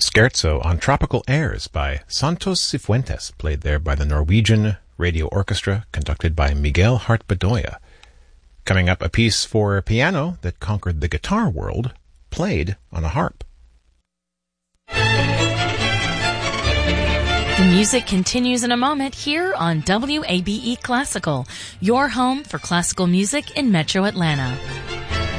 Scherzo on Tropical Airs by Santos Cifuentes, played there by the Norwegian Radio Orchestra, conducted by Miguel Hart-Bedoya. Coming up, a piece for piano that conquered the guitar world, played on a harp. The music continues in a moment here on WABE Classical, your home for classical music in Metro Atlanta.